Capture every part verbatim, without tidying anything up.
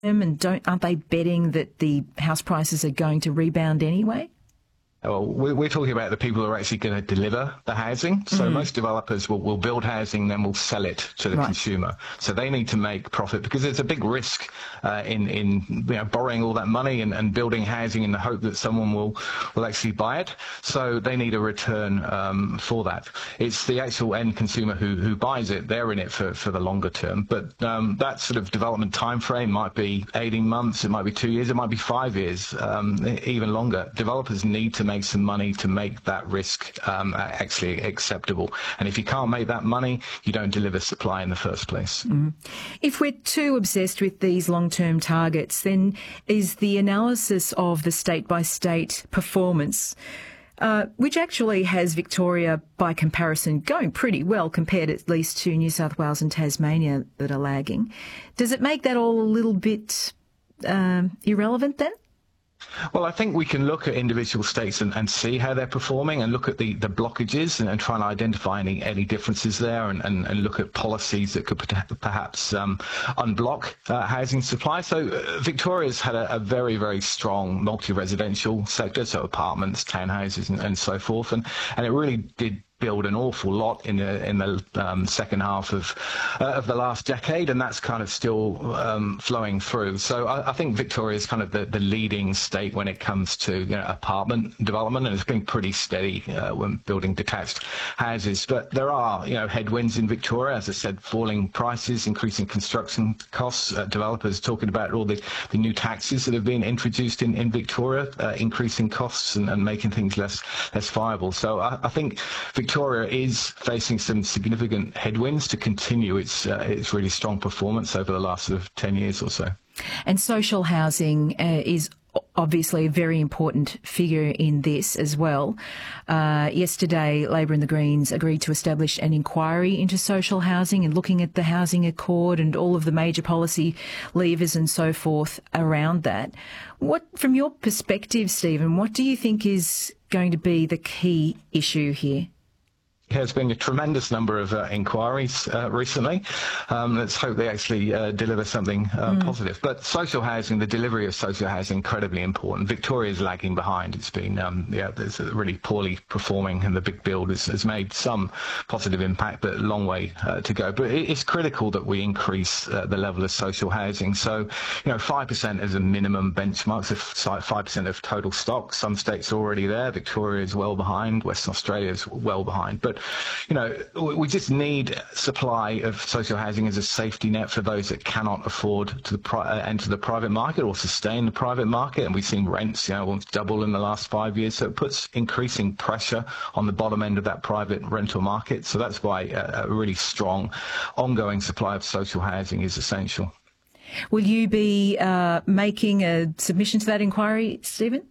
and don't aren't they betting that the house prices are going to rebound anyway? Well, we're talking about the people who are actually going to deliver the housing. So mm. most developers will, will build housing, then will sell it to the right. consumer. So they need to make profit because there's a big risk uh, in, in you know, borrowing all that money and, and building housing in the hope that someone will, will actually buy it. So they need a return um, for that. It's the actual end consumer who, who buys it. They're in it for, for the longer term. But um, that sort of development time frame might be eighteen months, it might be two years, it might be five years, um, even longer. Developers need to make some money to make that risk um, actually acceptable. And if you can't make that money, you don't deliver supply in the first place. Mm. If we're too obsessed with these long-term targets, then is the analysis of the state-by-state performance, uh, which actually has Victoria, by comparison, going pretty well compared at least to New South Wales and Tasmania that are lagging, does it make that all a little bit um, irrelevant then? Well, I think we can look at individual states and, and see how they're performing and look at the, the blockages and, and try and identify any, any differences there and, and, and look at policies that could perhaps um, unblock uh, housing supply. So uh, Victoria's had a, a very, very strong multi-residential sector, so apartments, townhouses and, and so forth. And, and it really did build an awful lot in the in the um, second half of uh, of the last decade, and that's kind of still um, flowing through. So I, I think Victoria is kind of the, the leading state when it comes to you know, apartment development, and it's been pretty steady uh, when building detached houses. But there are you know headwinds in Victoria, as I said, falling prices, increasing construction costs, uh, developers talking about all the, the new taxes that have been introduced in in Victoria, uh, increasing costs and, and making things less less viable. So I, I think Victoria Victoria is facing some significant headwinds to continue its uh, its really strong performance over the last sort of ten years or so. And social housing uh, is obviously a very important figure in this as well. Uh, yesterday, Labor and the Greens agreed to establish an inquiry into social housing and looking at the Housing Accord and all of the major policy levers and so forth around that. What, from your perspective, Stephen, what do you think is going to be the key issue here? There's been a tremendous number of uh, inquiries uh, recently. Um, let's hope they actually uh, deliver something uh, mm. positive. But social housing, the delivery of social housing, incredibly important. Victoria is lagging behind. It's been, um, yeah, it's really poorly performing, and the big build has, has made some positive impact, but a long way uh, to go. But it, it's critical that we increase uh, the level of social housing. So, you know, five percent is a minimum benchmark, so five percent of total stock. Some states are already there. Victoria is well behind. Western Australia is well behind. But you know, we just need supply of social housing as a safety net for those that cannot afford to the pri- uh, enter the private market or sustain the private market. And we've seen rents, you know, almost double in the last five years. So it puts increasing pressure on the bottom end of that private rental market. So that's why a, a really strong ongoing supply of social housing is essential. Will you be uh, making a submission to that inquiry, Stephen?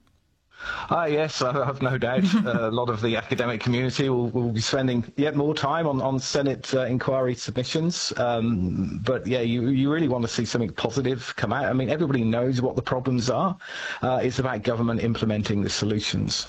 Ah, yes, I have no doubt. uh, a lot of the academic community will, will be spending yet more time on, on Senate uh, inquiry submissions. Um, but, yeah, you, you really want to see something positive come out. I mean, everybody knows what the problems are. Uh, it's about government implementing the solutions.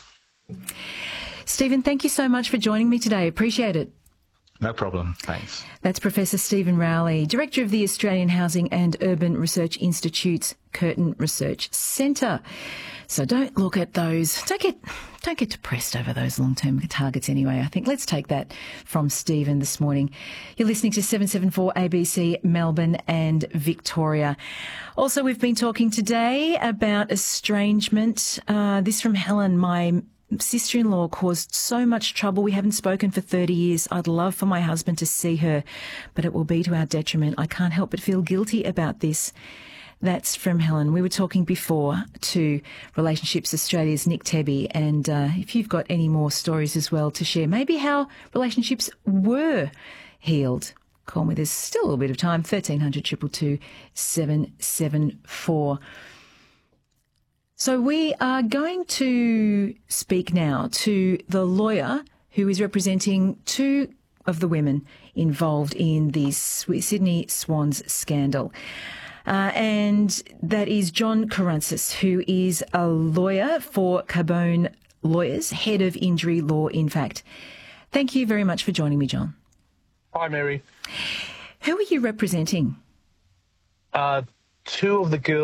Stephen, thank you so much for joining me today. Appreciate it. No problem. Thanks. That's Professor Stephen Rowley, Director of the Australian Housing and Urban Research Institute's Curtin Research Centre. So don't look at those, don't get, don't get depressed over those long-term targets anyway, I think. Let's take that from Stephen this morning. You're listening to seven seventy-four A B C Melbourne and Victoria. Also, we've been talking today about estrangement. Uh, this from Helen, my sister-in-law caused so much trouble. We haven't spoken for thirty years. I'd love for my husband to see her, but it will be to our detriment. I can't help but feel guilty about this. That's from Helen. We were talking before to Relationships Australia's Nick Tebby, and uh, if you've got any more stories as well to share, maybe how relationships were healed, call me. There's still a little bit of time. thirteen hundred, two two two, seven seven four. So we are going to speak now to the lawyer who is representing two of the women involved in the Sydney Swans scandal. Uh, and that is John Karantzis, who is a lawyer for Carbone Lawyers, head of injury law, in fact. Thank you very much for joining me, John. Hi, Mary. Who are you representing? Uh, two of the girls